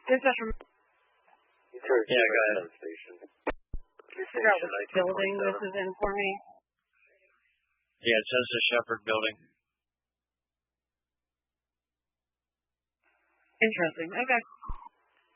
Dispatch from... Yeah, go ahead. Station. Can you figure out which building this is in for me? Yeah, it says the Shepherd Building. Interesting. Okay.